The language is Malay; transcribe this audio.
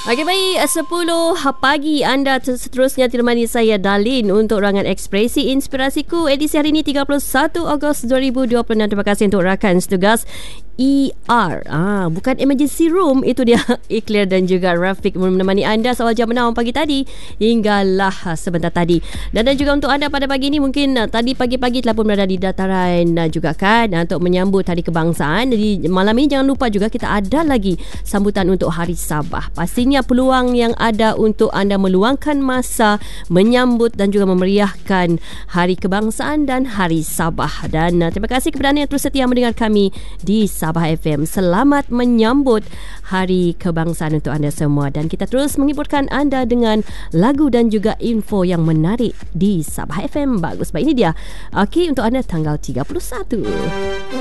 Okey, baik, 10 pagi anda seterusnya ditemani saya Dalin untuk Rangan Ekspresi Inspirasiku edisi hari ini 31 Ogos 2026. Terima kasih untuk rakan setugas ER. Bukan emergency room, itu dia Ikhlir dan juga Rafiq menemani anda seawal jam 6 pagi tadi hinggalah sebentar tadi. Dan juga untuk anda pada pagi ini mungkin tadi pagi-pagi telah pun berada di dataran juga kan untuk menyambut Hari Kebangsaan. Jadi malam ini jangan lupa juga kita ada lagi sambutan untuk Hari Sabah. Pastinya peluang yang ada untuk anda meluangkan masa menyambut dan juga memeriahkan Hari Kebangsaan dan Hari Sabah. Dan terima kasih kepada anda yang terus setia mendengar kami di Sabah FM. Selamat menyambut Hari Kebangsaan untuk anda semua, dan kita terus menghiburkan anda dengan lagu dan juga info yang menarik di Sabah FM. Bagus, baik, ini dia. Okey, untuk anda tanggal 31.